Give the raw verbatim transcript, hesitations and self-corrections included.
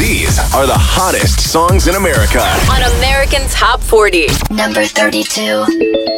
These are the hottest songs in America on American Top forty. Number thirty-two.